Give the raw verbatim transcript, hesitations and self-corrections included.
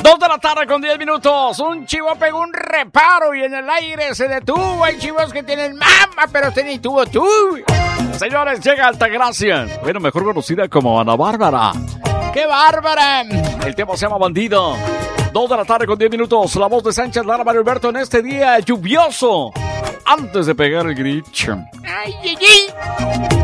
Dos de la tarde con diez minutos. Un chivo pegó un reparo y en el aire se detuvo. Hay chivos que tienen mama, pero usted ni tuvo tú. Señores, llega Altagracia. Bueno, mejor conocida como Ana Bárbara. ¡Qué bárbara! El tema se llama Bandido. Dos de la tarde con diez minutos. La voz de Sánchez Lara, Mario Alberto en este día lluvioso. Antes de pegar el grito. ¡Ay, ay, ay!